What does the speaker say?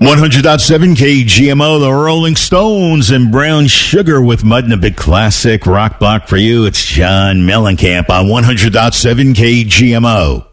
100.7 KGMO, the Rolling Stones, and Brown Sugar with Mud and a Big Classic rock block for you. It's John Mellencamp on 100.7 KGMO.